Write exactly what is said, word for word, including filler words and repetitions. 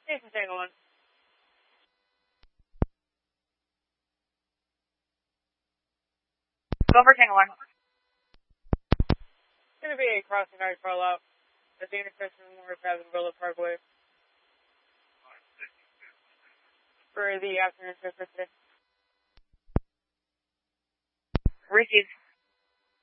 Station Tango one. Go for Tango one. It's going to be a crossing guard call out at the intersection of Morris Avenue and Villa Parkway for the afternoon shift for today. Received.